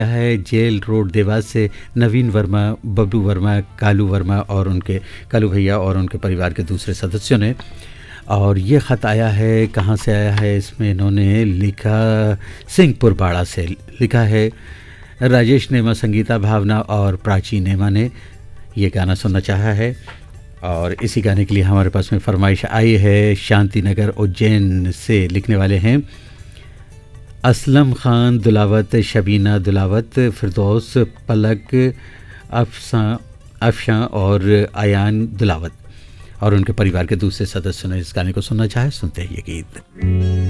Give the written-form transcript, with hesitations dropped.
है jail road Dewas से नवीन वर्मा, बबलू वर्मा, कालू वर्मा और उनके कालू भैया और उनके परिवार के दूसरे सदस्यों ने। और ये ख़त आया है, कहाँ से आया है, इसमें इन्होंने लिखा सिंहपुर बाड़ा से लिखा है। राजेश नेमा, संगीता भावना और प्राची नेमा ने ये गाना सुनना चाहा है और इसी गाने के लिए हमारे पास में फरमाइश आई है। शांति नगर उज्जैन से लिखने वाले हैं असलम खान दुलावत, शबीना दुलावत, फिरदौस, पलक, अफशां और अयान दुलावत और उनके परिवार के दूसरे सदस्यों ने इस गाने को सुनना चाहे। सुनते हैं ये गीत।